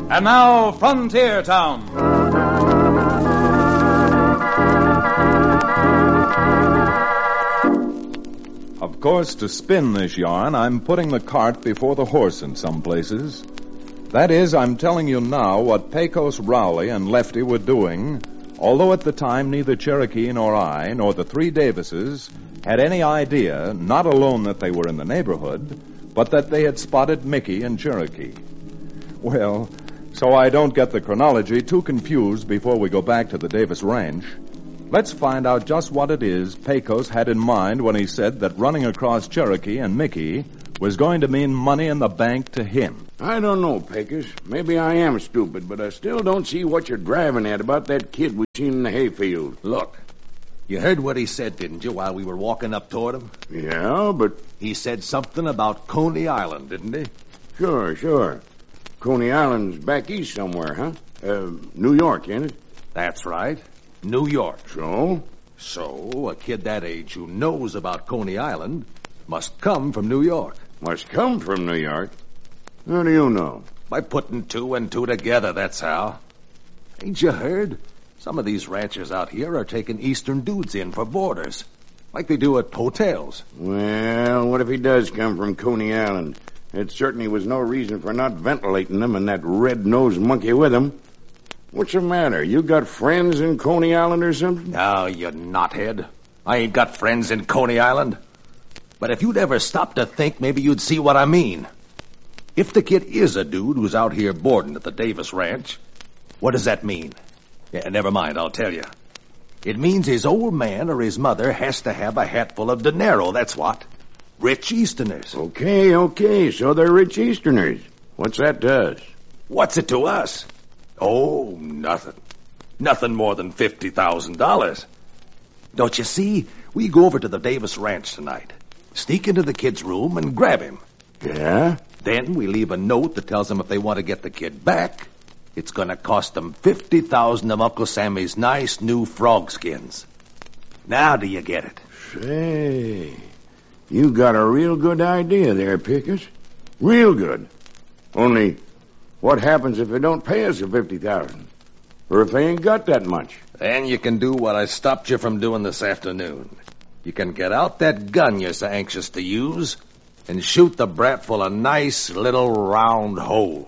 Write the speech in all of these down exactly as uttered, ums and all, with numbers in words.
And now, Frontier Town. Of course, to spin this yarn, I'm putting the cart before the horse in some places. That is, I'm telling you now what Pecos, Rowley, and Lefty were doing, although at the time neither Cherokee nor I, nor the three Davises, had any idea, not alone that they were in the neighborhood, but that they had spotted Mickey and Cherokee. Well, so I don't get the chronology too confused before we go back to the Davis Ranch, let's find out just what it is Pecos had in mind when he said that running across Cherokee and Mickey was going to mean money in the bank to him. I don't know, Pecos. Maybe I am stupid, but I still don't see what you're driving at about that kid we seen in the hayfield. Look, you heard what he said, didn't you, while we were walking up toward him? Yeah, but... He said something about Coney Island, didn't he? Sure, sure. Coney Island's back east somewhere, huh? Uh, New York, ain't it? That's right. New York. So? So, a kid that age who knows about Coney Island must come from New York. Must come from New York? How do you know? By putting two and two together, that's how. Ain't you heard? Some of these ranchers out here are taking Eastern dudes in for boarders, like they do at hotels. Well, what if he does come from Coney Island? It certainly was no reason for not ventilating them and that red-nosed monkey with him. What's the matter? You got friends in Coney Island or something? No, you knothead. I ain't got friends in Coney Island. But if you'd ever stop to think, maybe you'd see what I mean. If the kid is a dude who's out here boarding at the Davis Ranch, what does that mean? Yeah, never mind, I'll tell you. It means his old man or his mother has to have a hatful of dinero, that's what. Rich Easterners. Okay, okay, so they're rich Easterners. What's that to us? What's it to us? Oh, nothing. Nothing more than fifty thousand dollars. Don't you see? We go over to the Davis Ranch tonight, sneak into the kid's room and grab him. Yeah? Then we leave a note that tells them if they want to get the kid back, it's going to cost them fifty thousand dollars of Uncle Sammy's nice new frog skins. Now do you get it? Say, you got a real good idea there, Pecos. Real good. Only, what happens if they don't pay us the fifty thousand dollars? Or if they ain't got that much? Then you can do what I stopped you from doing this afternoon. You can get out that gun you're so anxious to use and shoot the brat full of nice little round holes.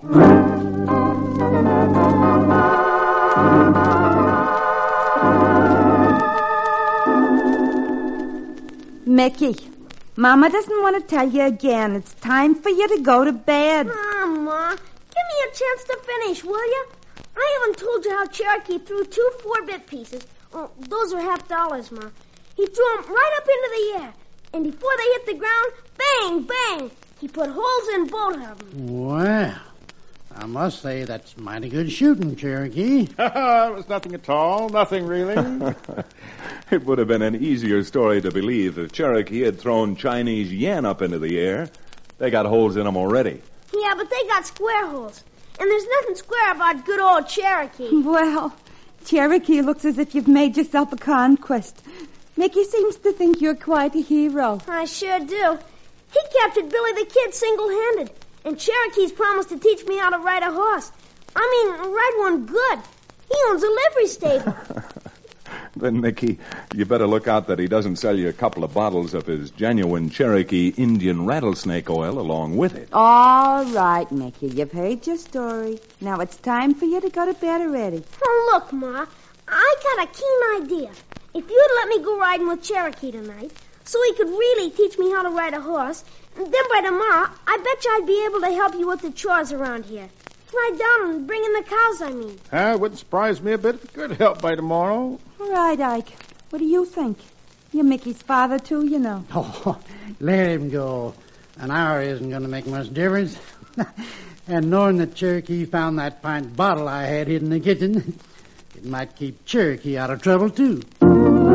Mickey, Mama doesn't want to tell you again. It's time for you to go to bed. Mama, give me a chance to finish, will you? I haven't told you how Cherokee threw two four-bit pieces. Oh, those are half dollars, Ma. He threw them right up into the air. And before they hit the ground, bang, bang, he put holes in both of them. Well, I must say that's mighty good shooting, Cherokee. It was nothing at all. Nothing, really. It would have been an easier story to believe if Cherokee had thrown Chinese yen up into the air. They got holes in them already. Yeah, but they got square holes. And there's nothing square about good old Cherokee. Well, Cherokee looks as if you've made yourself a conquest. Mickey seems to think you're quite a hero. I sure do. He captured Billy the Kid single-handed. And Cherokee's promised to teach me how to ride a horse. I mean, ride one good. He owns a livery stable. Then, Mickey, you better look out that he doesn't sell you a couple of bottles of his genuine Cherokee Indian rattlesnake oil along with it. All right, Mickey, you've heard your story. Now it's time for you to go to bed already. Oh, look, Ma, I got a keen idea. If you'd let me go riding with Cherokee tonight, so he could really teach me how to ride a horse, then by tomorrow, I bet you I'd be able to help you with the chores around here. Ride down and bring in the cows, I mean. Uh, it wouldn't surprise me a bit if it could help by tomorrow. All right, Ike. What do you think? You're Mickey's father, too, you know. Oh, let him go. An hour isn't going to make much difference. And knowing that Cherokee found that pint bottle I had hidden in the kitchen, it might keep Cherokee out of trouble, too.